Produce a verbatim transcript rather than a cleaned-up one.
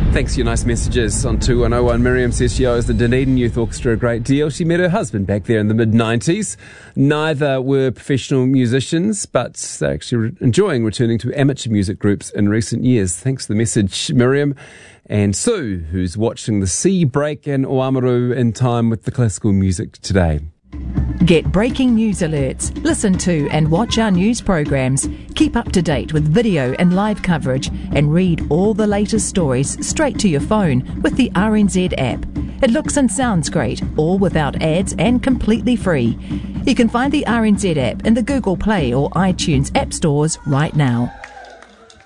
Thanks for your nice messages on two one oh one. Miriam says she owes the Dunedin Youth Orchestra a great deal. She met her husband back there in the mid nineties. Neither were professional musicians, but they're actually re- enjoying returning to amateur music groups in recent years. Thanks for the message, Miriam. And Sue, who's watching the sea break in Oamaru in time with the classical music today. Get breaking news alerts, listen to and watch our news programs, keep up to date with video and live coverage, and read all the latest stories straight to your phone with the R N Z app. It looks and sounds great, all without ads and completely free. You can find the R N Z app in the Google Play or iTunes app stores right now.